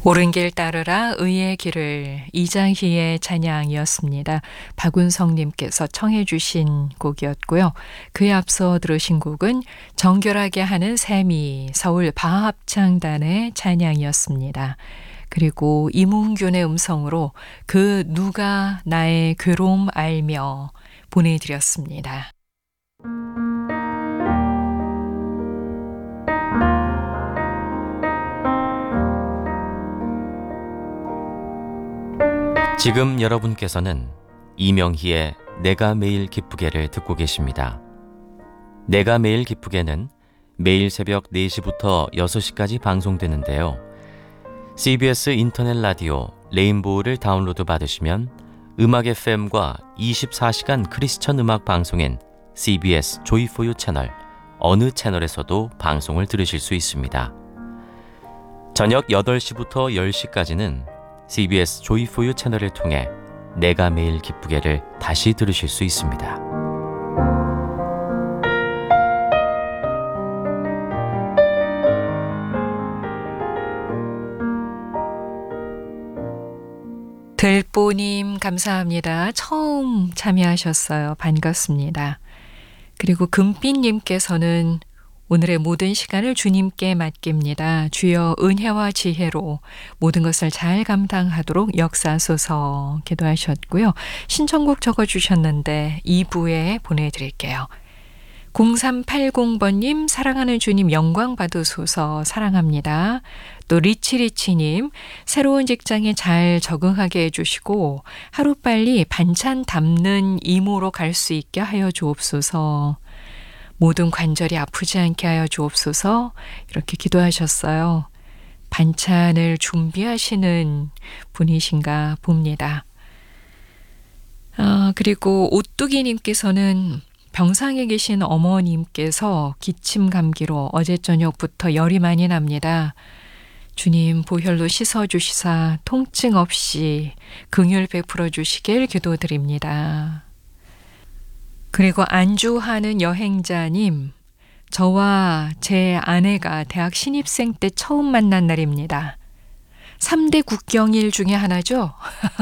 옳은 길 따르라 의의 길을 이장희의 찬양이었습니다. 박운성님께서 청해 주신 곡이었고요. 그에 앞서 들으신 곡은 정결하게 하는 샘이 서울 바합창단의 찬양이었습니다. 그리고 이문균의 음성으로 그 누가 나의 괴로움 알며 보내드렸습니다. 지금 여러분께서는 이명희의 내가 매일 기쁘게를 듣고 계십니다. 내가 매일 기쁘게는 매일 새벽 4시부터 6시까지 방송되는데요. CBS 인터넷 라디오 레인보우를 다운로드 받으시면 음악 FM과 24시간 크리스천 음악 방송인 CBS 조이포유 채널 어느 채널에서도 방송을 들으실 수 있습니다. 저녁 8시부터 10시까지는 CBS 조이포유 채널을 통해 내가 매일 기쁘게를 다시 들으실 수 있습니다. 들보님 감사합니다. 처음 참여하셨어요. 반갑습니다. 그리고 금빛님께서는 오늘의 모든 시간을 주님께 맡깁니다. 주여 은혜와 지혜로 모든 것을 잘 감당하도록 역사하소서 기도하셨고요. 신청곡 적어주셨는데 2부에 보내드릴게요. 0380번님 사랑하는 주님 영광 받으소서 사랑합니다. 또 리치리치님 새로운 직장에 잘 적응하게 해주시고 하루빨리 반찬 담는 이모로 갈 수 있게 하여 주옵소서. 모든 관절이 아프지 않게 하여 주옵소서 이렇게 기도하셨어요. 반찬을 준비하시는 분이신가 봅니다. 그리고 오뚜기님께서는 병상에 계신 어머님께서 기침 감기로 어제 저녁부터 열이 많이 납니다. 주님 보혈로 씻어주시사 통증 없이 긍휼 베풀어 주시길 기도드립니다. 그리고 안주하는 여행자님, 저와 제 아내가 대학 신입생 때 처음 만난 날입니다. 3대 국경일 중에 하나죠?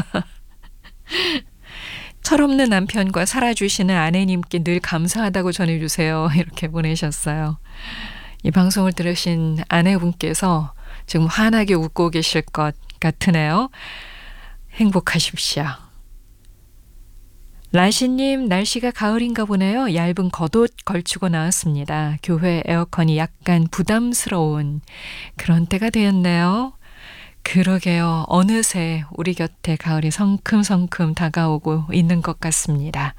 철없는 남편과 살아주시는 아내님께 늘 감사하다고 전해주세요. 이렇게 보내셨어요. 이 방송을 들으신 아내분께서 지금 환하게 웃고 계실 것 같으네요. 행복하십시오. 라시님 날씨가 가을인가 보네요. 얇은 겉옷 걸치고 나왔습니다. 교회 에어컨이 약간 부담스러운 그런 때가 되었네요. 그러게요. 어느새 우리 곁에 가을이 성큼성큼 다가오고 있는 것 같습니다.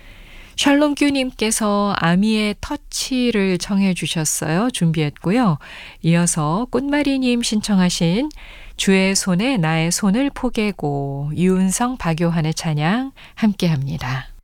샬롬규님께서 아미의 터치를 청해 주셨어요. 준비했고요. 이어서 꽃마리님 신청하신 주의 손에 나의 손을 포개고 유은성 박요한의 찬양 함께합니다.